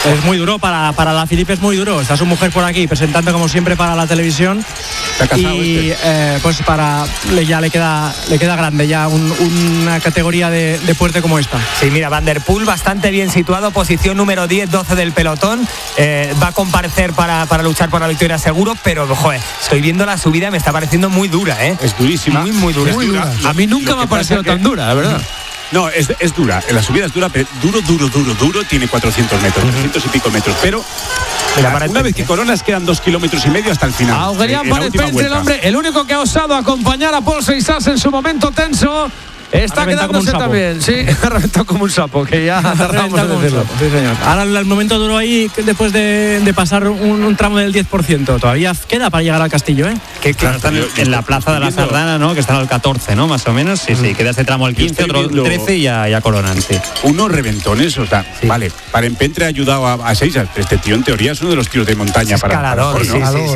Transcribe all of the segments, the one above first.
Es muy duro, para la Philippe es muy duro. Está su mujer por aquí presentando como siempre para la televisión. ¿Está casado y pues ya le queda grande ya una categoría de puerte como esta. Sí, mira, Van der Poel bastante bien situado, posición número 10, 12 del pelotón. Va a comparecer para luchar por la victoria seguro, pero joder, estoy viendo la subida, me está pareciendo muy dura, ¿eh? Es durísima. Muy dura. Muy dura. A mí nunca me ha parecido tan dura, la verdad. No, es dura. La subida es dura, pero duro. Tiene 400 metros, 300 y pico metros. Pero una vez que coronas quedan 2,5 kilómetros hasta el final. Augerian Van Spencer, el hombre, el único que ha osado acompañar a Paul Seixas en su momento tenso. Está quedándose también, sí, ha reventado como un sapo, que ya tardamos en decirlo. Sí, señor. Ahora el momento duro ahí, después de pasar un tramo del 10%, todavía queda para llegar al castillo, ¿eh? Que claro, están en la plaza de la Sardana, ¿no? Que están al 14, ¿no? Más o menos. Sí, queda este tramo el 15, otro 13 y ya coronan, sí. Unos reventones, o sea, sí. Vale, para Empentre ha ayudado a Seixas. Este tío en teoría es uno de los tíos de montaña escalador,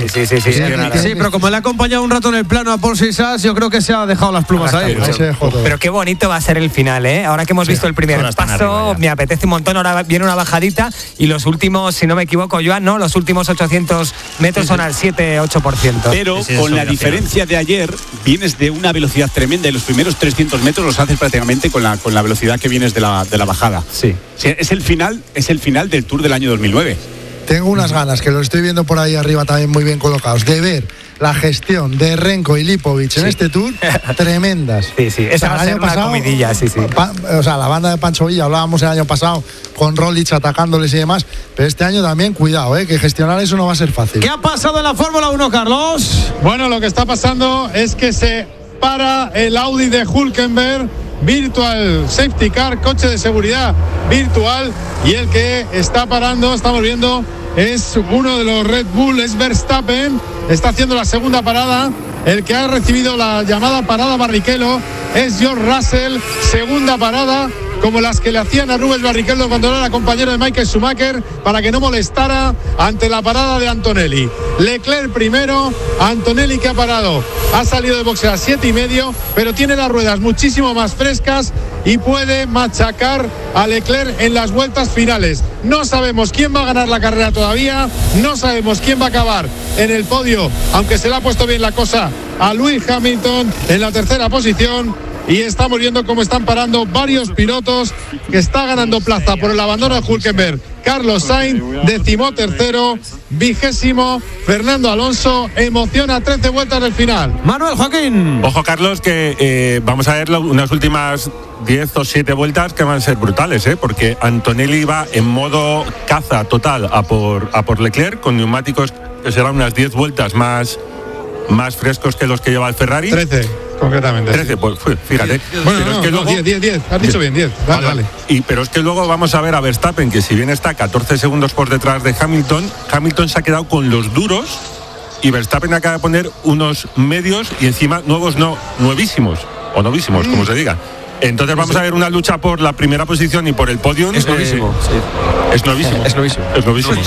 sí, pero como le ha acompañado un rato en el plano a Paul Seixas, yo creo que se ha dejado las plumas ahí. Pero qué bonito va a ser el final, ¿eh? Ahora que hemos visto el primer paso, me apetece un montón. Ahora viene una bajadita y los últimos, si no me equivoco, Joan, ¿no? Los últimos 800 metros son al 7-8%. Pero con la diferencia de ayer, vienes de una velocidad tremenda y los primeros 300 metros los haces prácticamente con la velocidad que vienes de la bajada. Sí. Es el final del Tour del año 2009. Tengo unas ganas, que lo estoy viendo por ahí arriba también muy bien colocados, de ver la gestión de Renko y Lipovic en este Tour, tremendas. Sí, esa va a ser una comidilla, sí. La banda de Pancho Villa, hablábamos el año pasado con Roglic atacándoles y demás, pero este año también, cuidado, que gestionar eso no va a ser fácil. ¿Qué ha pasado en la Fórmula 1, Carlos? Bueno, lo que está pasando es que se para el Audi de Hülkenberg, Virtual Safety Car, coche de seguridad virtual, y el que está parando, estamos viendo, es uno de los Red Bull, es Verstappen, está haciendo la segunda parada. El que ha recibido la llamada parada Barrichello es George Russell, segunda parada, como las que le hacían a Rubens Barrichello cuando era compañero de Michael Schumacher, para que no molestara ante la parada de Antonelli. Leclerc primero, Antonelli que ha parado, ha salido de boxe a 7,5, pero tiene las ruedas muchísimo más frescas y puede machacar a Leclerc en las vueltas finales. No sabemos quién va a ganar la carrera todavía, no sabemos quién va a acabar en el podio, aunque se le ha puesto bien la cosa a Lewis Hamilton en la tercera posición. Y estamos viendo cómo están parando varios pilotos, que está ganando plaza por el abandono de Hülkenberg. Carlos Sainz, 13º, 20º, Fernando Alonso, emociona 13 vueltas del final. Manuel Joaquín. Ojo, Carlos, que vamos a ver unas últimas 10 o 7 vueltas que van a ser brutales, porque Antonelli va en modo caza total a por Leclerc, con neumáticos que serán unas 10 vueltas más frescos que los que lleva el Ferrari. 13. Concretamente. 13, pues fíjate. Bueno, pero es que luego 10. Has dicho bien, 10. Vale. Pero es que luego vamos a ver a Verstappen, que si bien está 14 segundos por detrás de Hamilton se ha quedado con los duros y Verstappen acaba de poner unos medios y encima nuevísimos, como se diga. Entonces vamos a ver una lucha por la primera posición y por el podium. Es novísimo. Es novísimo.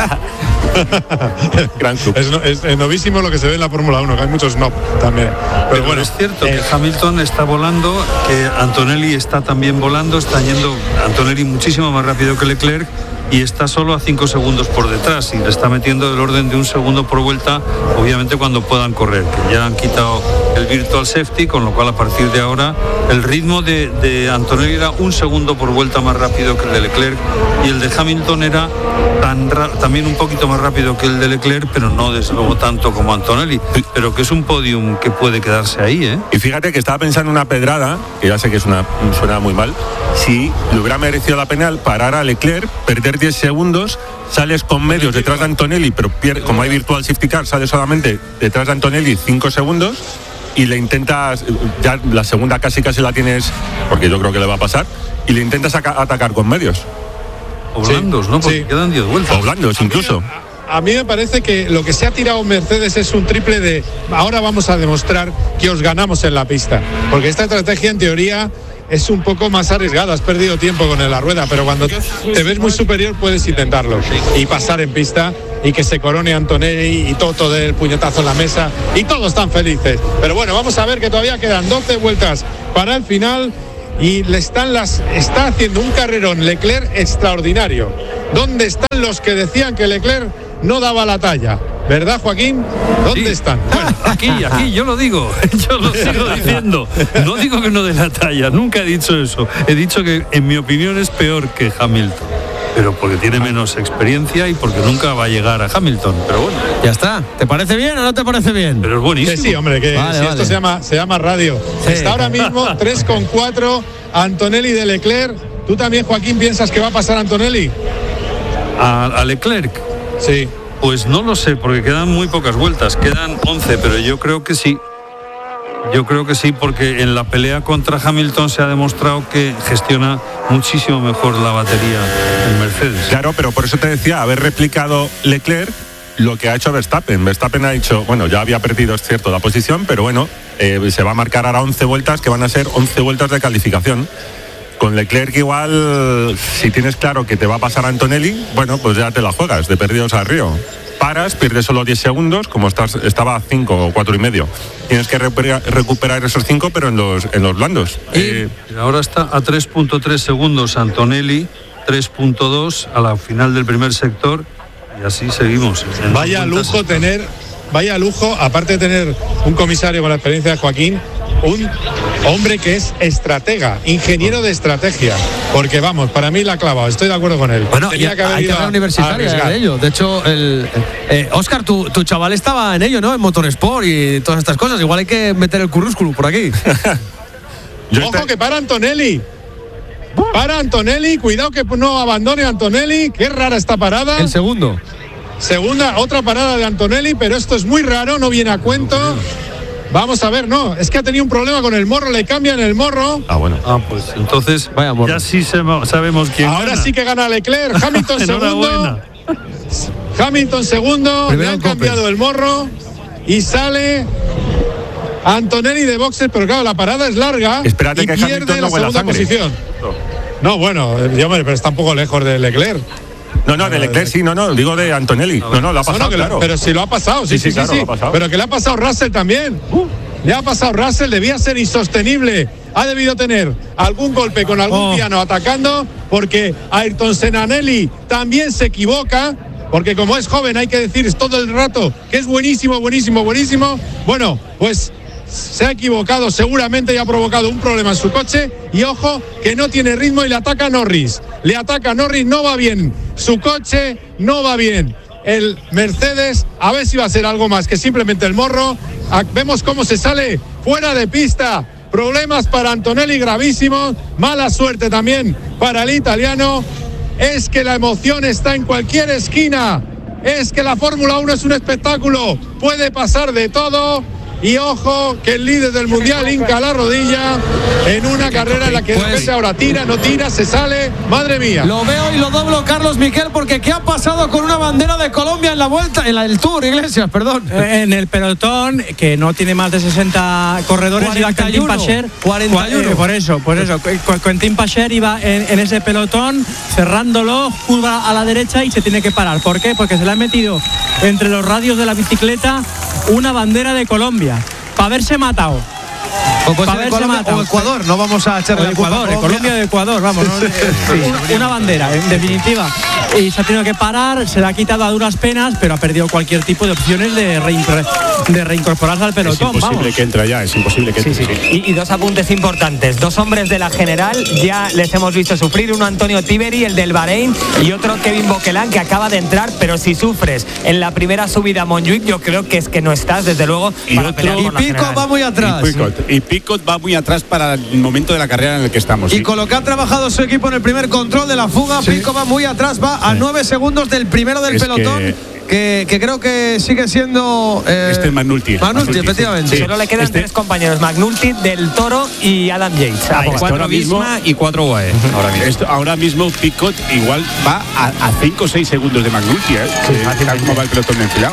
Gran club. Es novísimo lo que se ve en la Fórmula 1, que hay muchos snob también. Pero bueno, es cierto que Hamilton está volando, que Antonelli está también volando, está yendo Antonelli muchísimo más rápido que Leclerc y está solo a 5 segundos por detrás y le está metiendo el orden de 1 segundo por vuelta, obviamente cuando puedan correr, que ya han quitado el virtual safety, con lo cual a partir de ahora el ritmo de Antonelli era 1 segundo por vuelta más rápido que el de Leclerc y el de Hamilton era también un poquito más rápido que el de Leclerc, pero no desde luego tanto como Antonelli, pero que es un podium que puede quedarse ahí, Y fíjate que estaba pensando una pedrada, que ya sé que suena muy mal, si le hubiera merecido la pena parar a Leclerc, perder 10 segundos, sales con medios detrás de Antonelli, pero como hay virtual safety car, sales solamente detrás de Antonelli 5 segundos y le intentas, ya la segunda casi la tienes, porque yo creo que le va a pasar, y le intentas atacar con medios. O blandos, ¿no? Porque quedan 10 vueltas. O blandos, incluso. A mí me parece que lo que se ha tirado Mercedes es un triple de ahora vamos a demostrar que os ganamos en la pista. Porque esta estrategia, en teoría, es un poco más arriesgada. Has perdido tiempo con la rueda, pero cuando te ves muy superior puedes intentarlo y pasar en pista y que se corone Antonelli y Toto dé el puñetazo en la mesa y todos están felices. Pero bueno, vamos a ver que todavía quedan 12 vueltas para el final y está haciendo un carrerón Leclerc extraordinario. ¿Dónde están los que decían que Leclerc no daba la talla? ¿Verdad, Joaquín? ¿Dónde están? Bueno, aquí, yo lo digo, yo lo sigo diciendo. No digo que no dé la talla, nunca he dicho eso. He dicho que, en mi opinión, es peor que Hamilton. Pero porque tiene menos experiencia y porque nunca va a llegar a Hamilton. Pero bueno. Ya está. ¿Te parece bien o no te parece bien? Pero es buenísimo. Que sí, hombre, que vale, si esto se llama radio. Sí. Está ahora mismo 3,4 Antonelli de Leclerc. ¿Tú también, Joaquín, piensas que va a pasar Antonelli? ¿A Leclerc? Sí. Pues no lo sé, porque quedan muy pocas vueltas. Quedan 11, pero yo creo que sí. Yo creo que sí, porque en la pelea contra Hamilton se ha demostrado que gestiona muchísimo mejor la batería el Mercedes. Claro, pero por eso te decía, haber replicado Leclerc lo que ha hecho Verstappen. Verstappen ha dicho, bueno, ya había perdido, es cierto, la posición, pero bueno, se va a marcar ahora 11 vueltas, que van a ser 11 vueltas de calificación. Con Leclerc igual, si tienes claro que te va a pasar Antonelli, bueno, pues ya te la juegas, de perdidos al río. Paras, pierdes solo 10 segundos, como estaba a 5 o 4 y medio. Tienes que recuperar esos 5, pero en los blandos. Ahora está a 3.3 segundos Antonelli, 3.2 a la final del primer sector, y así seguimos. Vaya lujo, aparte de tener un comisario con la experiencia de Joaquín, un hombre que es estratega, ingeniero de estrategia, porque vamos, para mí la ha clavado, estoy de acuerdo con él. Bueno, hay carrera universitaria de ello. De hecho, Óscar, tu chaval estaba en ello, ¿no? En Motorsport y todas estas cosas. Igual hay que meter el currículum por aquí. Ojo que para Antonelli. Para Antonelli, cuidado que no abandone Antonelli. Qué rara esta parada. El segundo. Otra parada de Antonelli, pero esto es muy raro, no viene a cuento. Vamos a ver, no, es que ha tenido un problema con el morro, le cambian el morro. Bueno. Pues entonces vaya morro. Ya sí sabemos quién Ahora gana. Sí que gana Leclerc, Hamilton segundo. Hamilton segundo, le han cambiado el morro y sale Antonelli de boxes, pero claro, la parada es larga. Espérate y que pierde Hamilton la no huela segunda sangre. posición. No, bueno, pero está un poco lejos de Leclerc. No, de Leclerc sí, no, digo de Antonelli. No, lo ha pasado, claro. Pero si lo ha pasado, sí, claro, lo ha pasado. Pero que le ha pasado Russell también. Le ha pasado Russell, debía ser insostenible. Ha debido tener algún golpe con algún piano atacando, porque Ayrton Senanelli también se equivoca, porque como es joven hay que decir todo el rato que es buenísimo. Bueno, pues se ha equivocado seguramente y ha provocado un problema en su coche. Y ojo, que no tiene ritmo y le ataca Norris. No va bien. Su coche no va bien. El Mercedes, a ver si va a ser algo más que simplemente el morro. Vemos cómo se sale fuera de pista. Problemas para Antonelli gravísimos. Mala suerte también para el italiano. Es que la emoción está en cualquier esquina. Es que la Fórmula 1 es un espectáculo. Puede pasar de todo. Y ojo, que el líder del mundial hinca la rodilla en una carrera en la que de repente ahora tira, no tira, se sale. Madre mía. Lo veo y lo doblo, Carlos Miquel, porque ¿qué ha pasado con una bandera de Colombia en la vuelta, en el Tour, Iglesias, perdón? En el pelotón, que no tiene más de 60 corredores, 41, iba Quentin Pacher. 41. Por eso. Quentin Pacher iba en ese pelotón, cerrándolo, curva a la derecha y se tiene que parar. ¿Por qué? Porque se le ha metido entre los radios de la bicicleta una bandera de Colombia. Para haberse matado. O Ecuador, no vamos a echarle la culpa a Colombia de Ecuador, vamos. Una bandera, en definitiva. Y se ha tenido que parar, se le ha quitado a duras penas, pero ha perdido cualquier tipo de opciones de reincorporarse al pelotón. Es imposible que entre ya, es imposible que entre. Y dos apuntes importantes. Dos hombres de la general, ya les hemos visto sufrir. Uno Antonio Tiberi, el del Bahrein, y otro Kevin Boquelán, que acaba de entrar. Pero si sufres en la primera subida a Montjuic, yo creo que es que no estás, desde luego, para pelear por la general. Va muy atrás. Y Picot va muy atrás para el momento de la carrera en el que estamos. Y con lo que ha trabajado su equipo en el primer control de la fuga, Picot va muy atrás, va a 9 segundos del primero del pelotón. Que creo que sigue siendo McNulty, efectivamente. Solo le quedan tres compañeros: McNulty, Del Toro y Adam Yates. Hay 4 Visma y 4 UAE. Ahora mismo Picot igual va a 5 o 6 segundos de McNulty, tal como va el pelotón enfilado.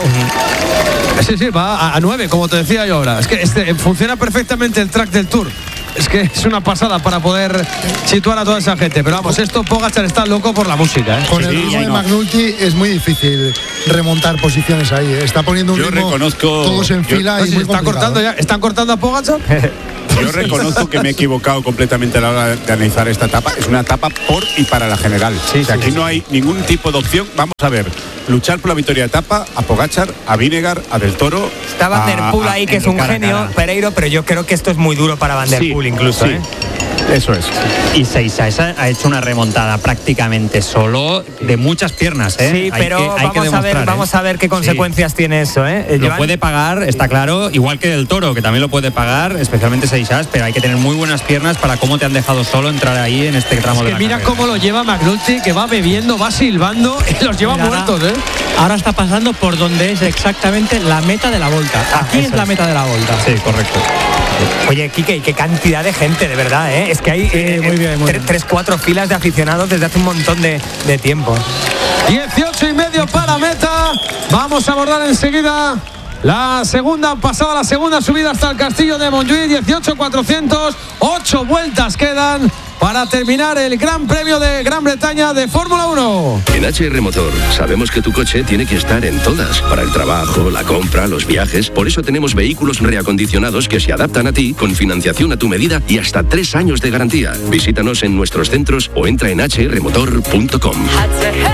Sí, va a 9, como te decía yo ahora. Es que funciona perfectamente el track del Tour. Es que es una pasada para poder situar a toda esa gente. Pero vamos, Pogačar está loco por la música. Con el ritmo de McNulty es muy difícil remontar posiciones ahí. Está poniendo un ritmo, todos en fila y muy están cortando a Pogačar. Yo reconozco que me he equivocado completamente a la hora de analizar esta etapa. Es una etapa por y para la general. Aquí no hay ningún tipo de opción. Vamos a ver, luchar por la victoria de etapa a Pogačar, a Vinegar, a Del Toro. Está Van der Poel ahí, que es un genio, Pereiro, pero yo creo que esto es muy duro para Van der Poel incluso. Eso es. Y Seixas ha hecho una remontada prácticamente solo de muchas piernas, ¿eh? Sí, pero vamos a ver qué consecuencias tiene eso, ¿eh? Lo puede pagar, está claro, igual que Del Toro, que también lo puede pagar, especialmente Seixas, pero hay que tener muy buenas piernas para cómo te han dejado solo entrar ahí en este tramo de la mira carrera. cómo lo lleva McNulty, que va bebiendo, va silbando y los lleva muertos, ¿eh? Ahora está pasando por donde es exactamente la meta de la Volta. Aquí es la meta de la Volta. Sí, correcto. Oye, Quique, qué cantidad de gente, de verdad, ¿eh? Es que hay 3-4 filas de aficionados desde hace un montón de tiempo. 18,5 para meta. Vamos a abordar enseguida la segunda subida hasta el castillo de Montjuïc. 18,400, 8 vueltas quedan para terminar el Gran Premio de Gran Bretaña de Fórmula 1. En HR Motor sabemos que tu coche tiene que estar en todas, para el trabajo, la compra, los viajes. Por eso tenemos vehículos reacondicionados que se adaptan a ti, con financiación a tu medida y hasta 3 años de garantía. Visítanos en nuestros centros o entra en hrmotor.com.